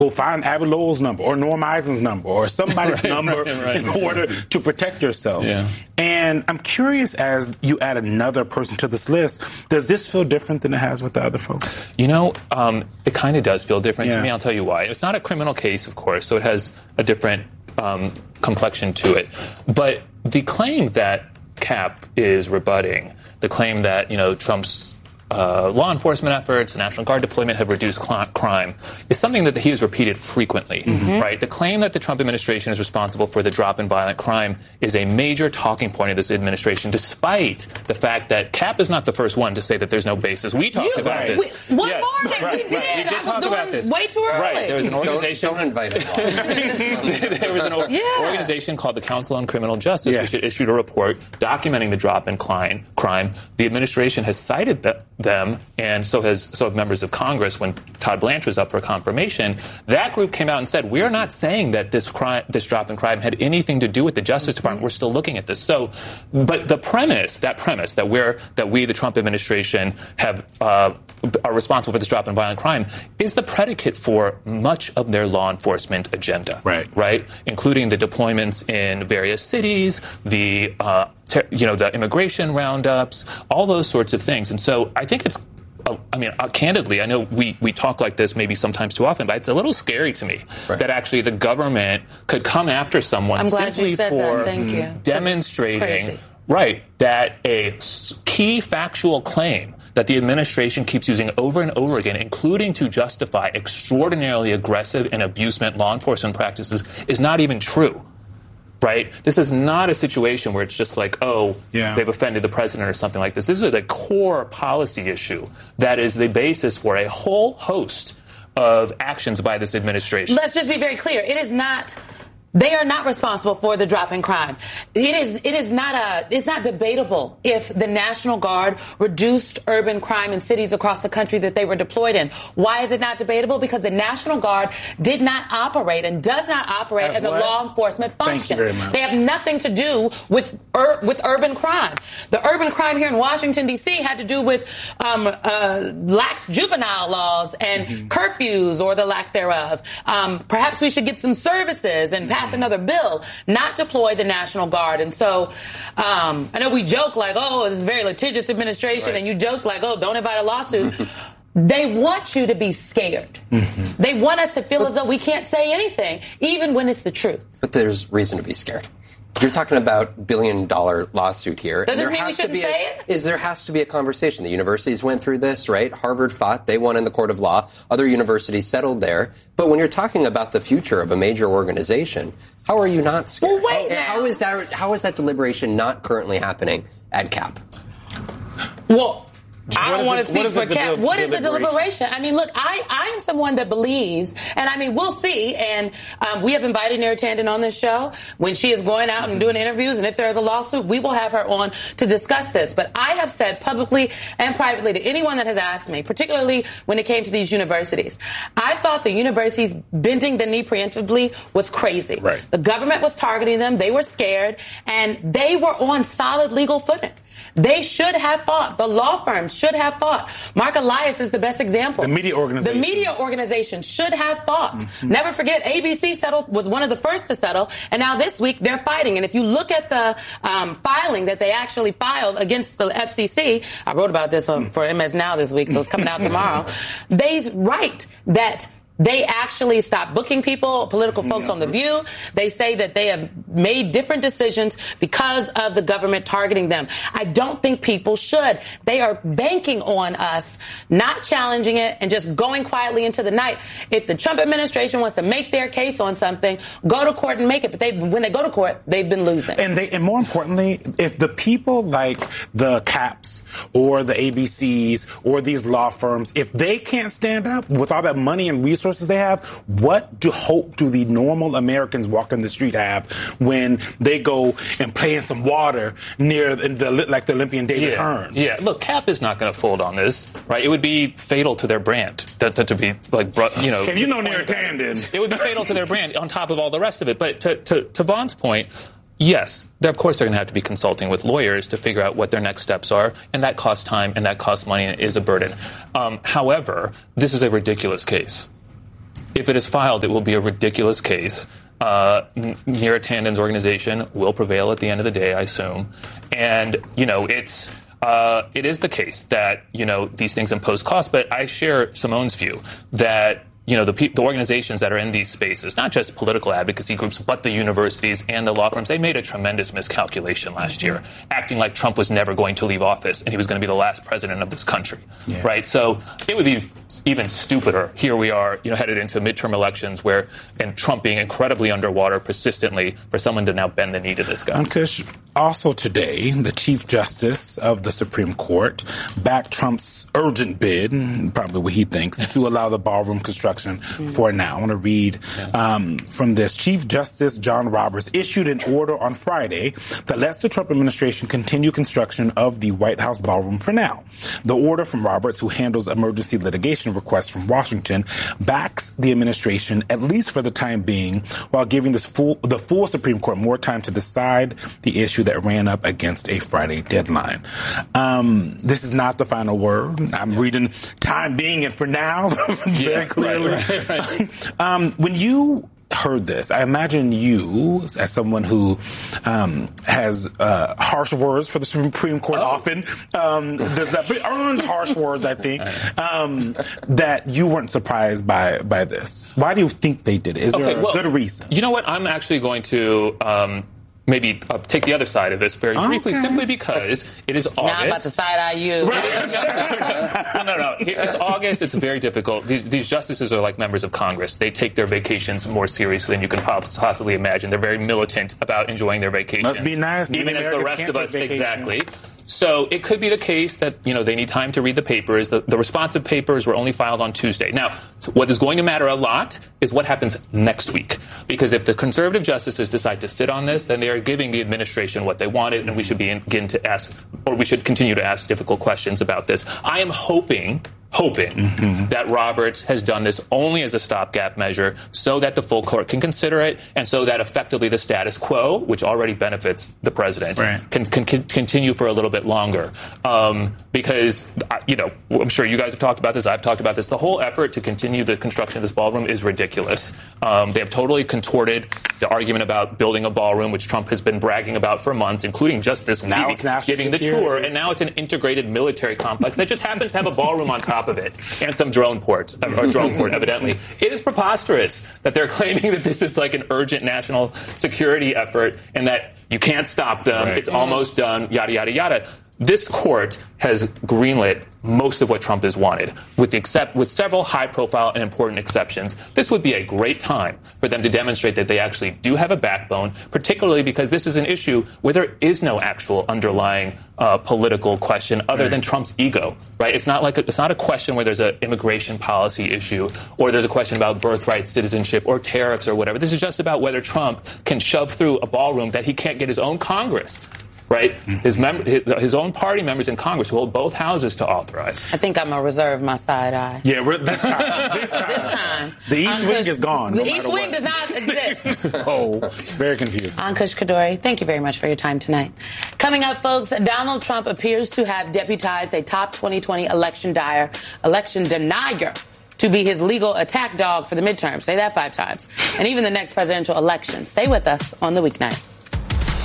will find Abby Lowell's number or Norm Eisen's number or somebody's number in order to protect yourself. Yeah. And I'm curious, as you add another person to this list, does this feel different than it has with the other folks? You know, it kind of does feel different to me. I'll tell you why. It's not a criminal case, of course, so it has a different complexion to it. But the claim that Cap is rebutting, the claim that, you know, Trump's law enforcement efforts, the National Guard deployment have reduced crime, is something that he has repeated frequently, right? The claim that the Trump administration is responsible for the drop in violent crime is a major talking point of this administration, despite the fact that Cap is not the first one to say that there's no basis. We talked about this. One morning, we did. We did talk about this. Way too early. Right. There was an organization. Don't invite it. There was an organization called the Council on Criminal Justice, which issued a report documenting the drop in crime. The administration has cited them, and so have members of Congress when Todd Blanche was up for confirmation. That group came out and said, we're not saying that this drop in crime had anything to do with the Justice Department. We're still looking at this. So, but the premise that we, the Trump administration, are responsible for this drop in violent crime is the predicate for much of their law enforcement agenda. Right? Including the deployments in various cities, the immigration roundups, all those sorts of things. And so I think it's, candidly, I know we talk like this maybe sometimes too often, but it's a little scary to me that actually the government could come after someone simply for demonstrating, that a key factual claim that the administration keeps using over and over again, including to justify extraordinarily aggressive and abusement law enforcement practices, is not even true. Right? This is not a situation where it's just like, they've offended the president or something like this. This is a core policy issue that is the basis for a whole host of actions by this administration. Let's just be very clear. It is not. They are not responsible for the drop in crime. It's not debatable if the National Guard reduced urban crime in cities across the country that they were deployed in. Why is it not debatable? Because the National Guard did not operate and does not operate as a law enforcement function. They have nothing to do with urban crime. The urban crime here in Washington, D.C. had to do with lax juvenile laws and curfews or the lack thereof. Perhaps we should get some services and pass another bill, not deploy the National Guard. And so I know we joke like, this is a very litigious administration, and you joke like, don't invite a lawsuit. They want you to be scared. They want us to feel as though we can't say anything, even when it's the truth. But there's reason to be scared. You're talking about $1 billion lawsuit here. Does this mean we shouldn't say it? There has to be a conversation. The universities went through this, right? Harvard fought. They won in the court of law. Other universities settled there. But when you're talking about the future of a major organization, how are you not scared? Well, wait now. How is that deliberation not currently happening at CAP? Well, I don't want to speak for Cap. What is the deliberation? I mean, look, I am someone that believes, and we'll see. And we have invited Neera Tanden on this show when she is going out and doing interviews. And if there is a lawsuit, we will have her on to discuss this. But I have said publicly and privately to anyone that has asked me, particularly when it came to these universities, I thought the universities bending the knee preemptively was crazy. Right. The government was targeting them. They were scared, and they were on solid legal footing. They should have fought. The law firms should have fought. Mark Elias is the best example. The media organization should have fought. Never forget, ABC was one of the first to settle, and now this week they're fighting. And if you look at the filing that they actually filed against the FCC, I wrote about this for MS Now this week, so it's coming out tomorrow. They write that they actually stopped booking people, political folks on The View. They say that they have made different decisions because of the government targeting them. I don't think people should. They are banking on us not challenging it and just going quietly into the night. If the Trump administration wants to make their case on something, go to court and make it. But when they go to court, they've been losing. And more importantly, if the people like the CAPs or the ABCs or these law firms, if they can't stand up with all that money and resources they have, what hope do the normal Americans walking the street have when they go and play in some water near the Olympian David Hearn? Yeah, look, CAP is not going to fold on this, right? It would be fatal to their brand to be like, If you know Neera Tanden, it would be fatal to their brand on top of all the rest of it. But to Vaughn's point, yes, of course they're going to have to be consulting with lawyers to figure out what their next steps are, and that costs time and that costs money and is a burden. However, this is a ridiculous case. if it is filed, it will be a ridiculous case. Neera Tanden's organization will prevail at the end of the day, I assume. And, it is the case that, these things impose costs. But I share Simone's view that, the organizations that are in these spaces, not just political advocacy groups, but the universities and the law firms, they made a tremendous miscalculation last year, acting like Trump was never going to leave office and he was going to be the last president of this country, right? So it would be even stupider. Here we are, headed into midterm elections and Trump being incredibly underwater persistently for someone to now bend the knee to this guy. Ankush, also today, the Chief Justice of the Supreme Court backed Trump's urgent bid, probably what he thinks, to allow the ballroom construction for now. I want to read from this. Chief Justice John Roberts issued an order on Friday that lets the Trump administration continue construction of the White House ballroom for now. The order from Roberts, who handles emergency litigation requests from Washington, backs the administration, at least for the time being, while giving the full Supreme Court more time to decide the issue that ran up against a Friday deadline. This is not the final word. I'm reading time being and for now very clearly. Right. When you heard this, I imagine you, as someone who has harsh words for the Supreme Court often, does that earned harsh words, I think, that you weren't surprised by this. Why do you think they did it? Is there a good reason? You know what? I'm actually going to maybe take the other side of this very briefly, simply because it is August. Now I'm about to side-eye you. No. It's August. It's very difficult. These justices are like members of Congress. They take their vacations more seriously than you can possibly imagine. They're very militant about enjoying their vacations. Must be nice. Even as the rest of us, exactly. So it could be the case that, they need time to read the papers. The responsive papers were only filed on Tuesday. Now, what is going to matter a lot is what happens next week. Because if the conservative justices decide to sit on this, then they are giving the administration what they wanted, and we should we should continue to ask difficult questions about this. I am hoping that Roberts has done this only as a stopgap measure so that the full court can consider it and so that effectively the status quo, which already benefits the president, can continue for a little bit longer. Because, I'm sure you guys have talked about this. I've talked about this. The whole effort to continue the construction of this ballroom is ridiculous. They have totally contorted the argument about building a ballroom, which Trump has been bragging about for months, including just this week, getting the tour. And now it's an integrated military complex that just happens to have a ballroom on top of it and some drone port, evidently. It is preposterous that they're claiming that this is like an urgent national security effort and that you can't stop them. Right. It's almost done, yada, yada, yada. This court has greenlit most of what Trump has wanted, with several high-profile and important exceptions. This would be a great time for them to demonstrate that they actually do have a backbone, particularly because this is an issue where there is no actual underlying political question other than Trump's ego. Right? It's not a question where there's an immigration policy issue or there's a question about birthright citizenship or tariffs or whatever. This is just about whether Trump can shove through a ballroom that he can't get his own Congress. Right? His own party members in Congress who hold both houses to authorize. I think I'm going to reserve my side eye. Yeah, this time. The East Wing is gone. The East Wing does not exist. So, very confusing. Ankush Khardori, thank you very much for your time tonight. Coming up, folks, Donald Trump appears to have deputized a top 2020 election denier to be his legal attack dog for the midterm. Say that 5 times. And even the next presidential election. Stay with us on The Weeknight.